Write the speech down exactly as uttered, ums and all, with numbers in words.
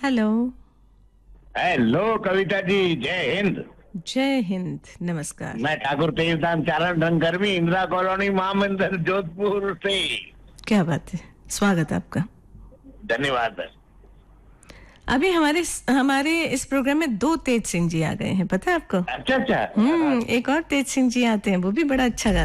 Hello. Hello Kavita ji, जय हिंद। जय हिंद, नमस्कार। मैं ठाकुर तेजदान चारण रंगकर्मी, इंदिरा कॉलोनी, महामंदिर, जोधपुर से। क्या बात है, स्वागत आपका। धन्यवाद। अभी हमारे हमारे इस प्रोग्राम में दो तेज सिंह जी आ गए हैं, पता है आपको? अच्छा अच्छा। हम्म एक और तेज सिंह जी आते हैं, वो भी बड़ा अच्छा गाते हैं।